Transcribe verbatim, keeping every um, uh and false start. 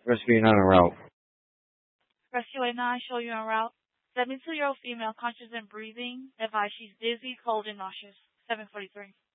Rescue nine en route. Rescue eight nine, show you en route. seventy-two-year-old female, conscious and breathing. Advised she's dizzy, cold, and nauseous. seven forty-three.